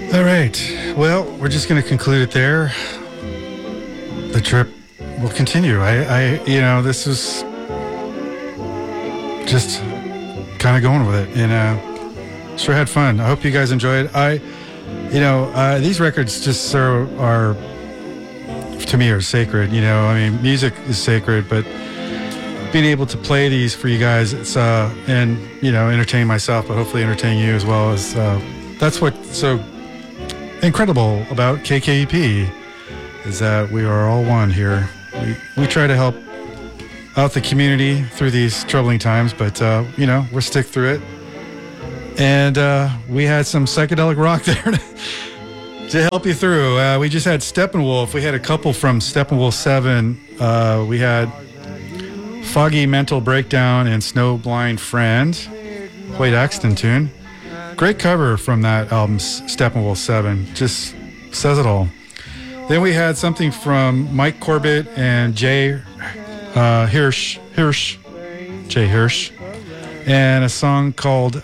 All right. Well, we're just going to conclude it there. The trip will continue. This was just kind of going with it, and sure had fun. I hope you guys enjoyed. These records just are to me are sacred. Music is sacred, but being able to play these for you guys, it's and entertain myself, but hopefully entertain you as well, as that's what's so incredible about KKUP, is that we are all one here. We try to help out the community through these troubling times, but we'll stick through it. And we had some psychedelic rock there to help you through. We just had Steppenwolf. We had a couple from Steppenwolf 7. We had Foggy Mental Breakdown and Snowblind Friend. Quite Axton tune. Great cover from that album, Steppenwolf 7. Just says it all. Then we had something from Mike Corbett and Jay Hirsch, and a song called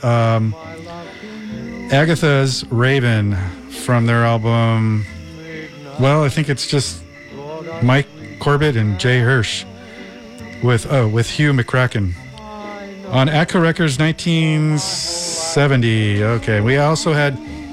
Agatha's Raven from their album. Well, I think it's just Mike Corbett and Jay Hirsch with Hugh McCracken on Atco Records 1970. Okay, we also had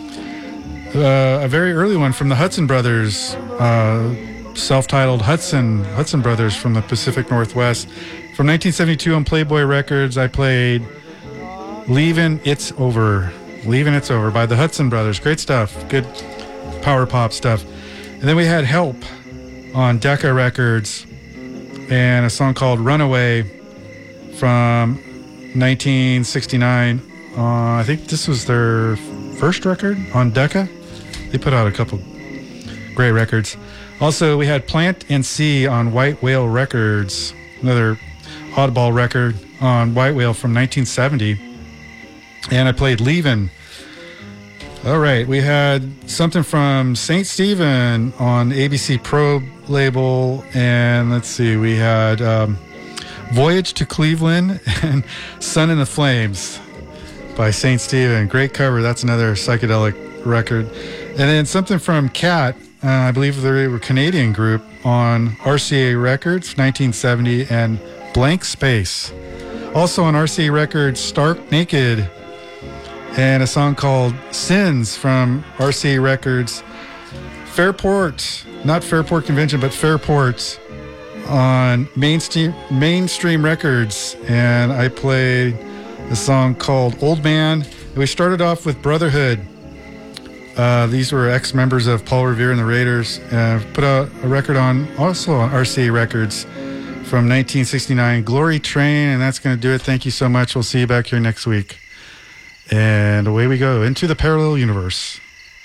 a very early one from the Hudson Brothers, self-titled Hudson Brothers from the Pacific Northwest. From 1972 on Playboy Records, I played Leavin' It's Over by the Hudson Brothers. Great stuff. Good power pop stuff. And then we had Help on Decca Records and a song called Runaway from 1969. I think this was their first record on Decca. They put out a couple great records. Also, we had Plant and See on White Whale Records, another oddball record on White Whale from 1970. And I played Leavin'. All right, we had something from St. Stephen on ABC Probe label. And let's see, we had Voyage to Cleveland and Sun in the Flames by St. Stephen. Great cover. That's another psychedelic record. And then something from Cat, I believe they were a Canadian group, on RCA Records, 1970, and Blank Space. Also on RCA Records, Stark Naked, and a song called Sins from RCA Records. Fairport, not Fairport Convention, but Fairport on Mainstream Records. And I played a song called Old Man. We started off with Brotherhood. These were ex-members of Paul Revere and the Raiders. Put out a record also on RCA Records from 1969, Glory Train, and that's going to do it. Thank you so much. We'll see you back here next week. And away we go into the parallel universe.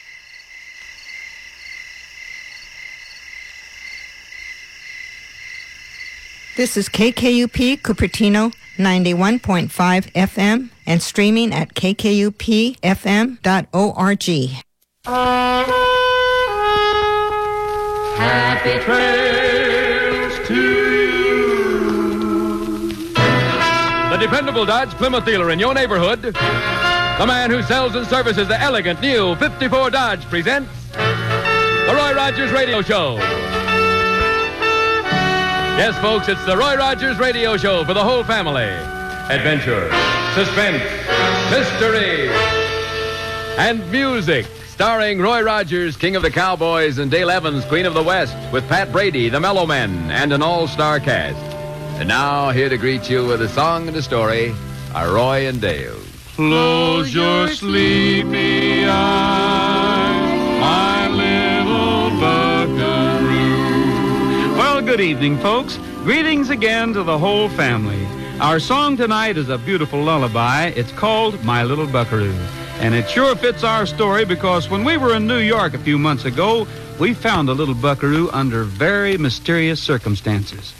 This is KKUP Cupertino 91.5 FM and streaming at kkupfm.org. Happy trails to you. The dependable Dodge Plymouth dealer in your neighborhood, the man who sells and services the elegant new 54 Dodge, presents the Roy Rogers Radio Show. Yes, folks, it's the Roy Rogers Radio Show for the whole family. Adventure, suspense, mystery, and music. Starring Roy Rogers, King of the Cowboys, and Dale Evans, Queen of the West, with Pat Brady, the Mellow Men, and an all-star cast. And now, here to greet you with a song and a story are Roy and Dale. Close your sleepy eyes, my little buckaroo. Well, good evening, folks. Greetings again to the whole family. Our song tonight is a beautiful lullaby. It's called My Little Buckaroo. And it sure fits our story because when we were in New York a few months ago, we found a little buckaroo under very mysterious circumstances.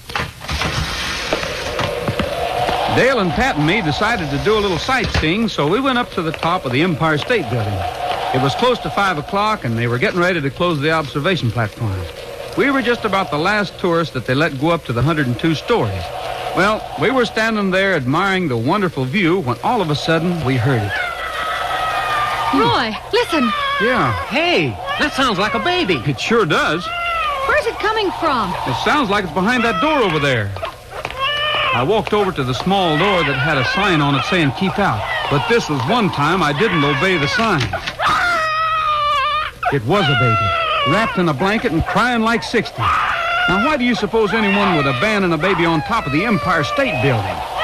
Dale and Pat and me decided to do a little sightseeing, so we went up to the top of the Empire State Building. It was close to 5 o'clock, and they were getting ready to close the observation platform. We were just about the last tourists that they let go up to the 102 stories. Well, we were standing there admiring the wonderful view when all of a sudden we heard it. Roy, listen. Yeah, Hey, that sounds like a baby. it sure does. Where's it coming from? It sounds like it's behind that door over there. I walked over to the small door that had a sign on it saying keep out. But this was one time I didn't obey the sign. It was a baby, wrapped in a blanket and crying like 60. Now, why do you suppose anyone would abandon a baby on top of the Empire State Building?